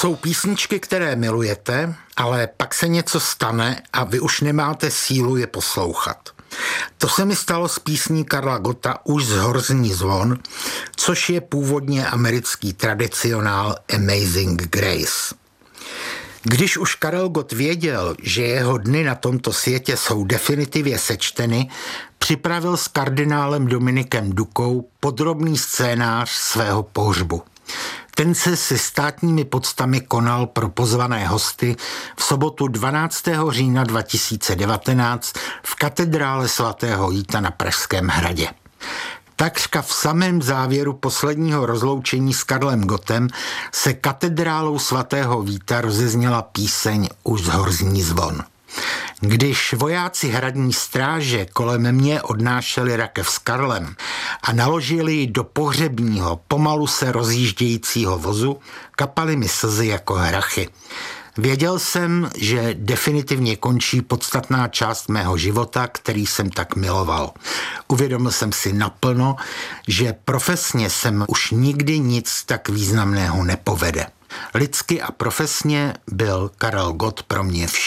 Jsou písničky, které milujete, ale pak se něco stane a vy už nemáte sílu je poslouchat. To se mi stalo s písní Karla Gotta Už zhor zní zvon, což je původně americký tradicionál Amazing Grace. Když už Karel Gott věděl, že jeho dny na tomto světě jsou definitivně sečteny, připravil s kardinálem Dominikem Dukou podrobný scénář svého pohřbu. Ten se se státními poctami konal pro pozvané hosty v sobotu 12. října 2019 v katedrále svatého Jíta na Pražském hradě. Takřka v samém závěru posledního rozloučení s Karlem Gottem se katedrálou svatého Víta rozezněla píseň Už zhor zní zvon. Když vojáci hradní stráže kolem mě odnášeli rakev s Karlem a naložili ji do pohřebního, pomalu se rozjíždějícího vozu, kapaly mi slzy jako hrachy. Věděl jsem, že definitivně končí podstatná část mého života, který jsem tak miloval. Uvědomil jsem si naplno, že profesně jsem už nikdy nic tak významného nepovede. Lidsky a profesně byl Karel Gott pro mě vše.